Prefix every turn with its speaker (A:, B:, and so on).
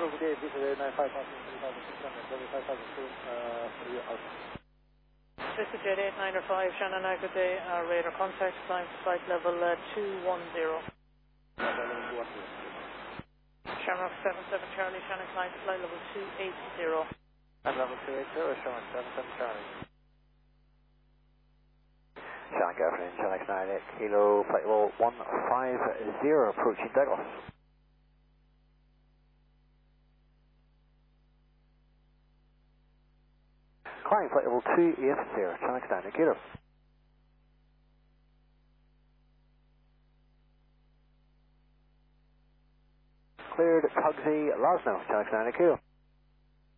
A: Brigade, Visa 95,600, 5,002 for you out.
B: Vista Jet 895, Shannon, good day, radar contact, climb to flight level 210. Shamrock 77 Charlie, Shannon, climb to flight level 280.
A: And level 280, Shannon 77 Charlie.
C: Shannon Gaffney, Shannon X98, Kilo, flight level 150, approaching Douglas. Climb flight level 280, Shannon X98, Kilo. Cleared Pugsy, Lasno, Shannon X98, Kilo.